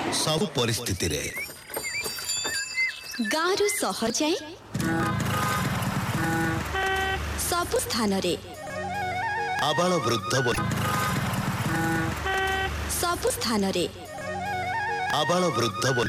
सब परिस्थिति रे गाँव सहर जाए सबु स्थान रे आबाल वृद्ध सबु स्थान रे आबाल वृद्ध